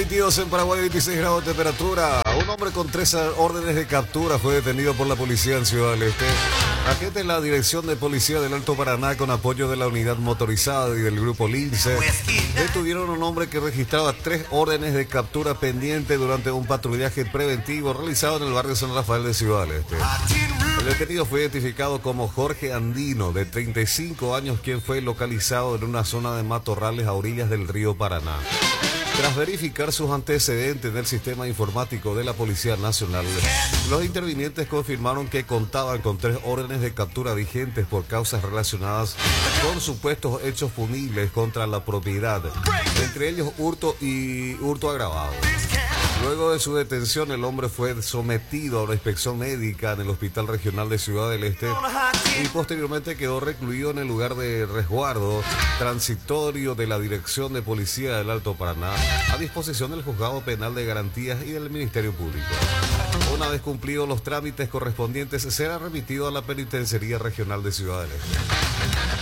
22 en Paraguay, 26 grados de temperatura. Un hombre con 3 órdenes de captura fue detenido por la policía en Ciudad del Este. Agentes de la Dirección de Policía del Alto Paraná, con apoyo de la unidad motorizada y del grupo Lince, detuvieron a un hombre que registraba 3 órdenes de captura pendiente durante un patrullaje preventivo realizado en el barrio San Rafael de Ciudad del Este. El detenido fue identificado como Jorge Andino, de 35 años, quien fue localizado en una zona de matorrales a orillas del río Paraná. Tras verificar sus antecedentes en el sistema informático de la Policía Nacional, los intervinientes confirmaron que contaban con 3 órdenes de captura vigentes por causas relacionadas con supuestos hechos punibles contra la propiedad, entre ellos hurto y hurto agravado. Luego de su detención, el hombre fue sometido a una inspección médica en el Hospital Regional de Ciudad del Este y posteriormente quedó recluido en el lugar de resguardo transitorio de la Dirección de Policía del Alto Paraná, a disposición del Juzgado Penal de Garantías y del Ministerio Público. Una vez cumplidos los trámites correspondientes, será remitido a la Penitenciaría Regional de Ciudad del Este.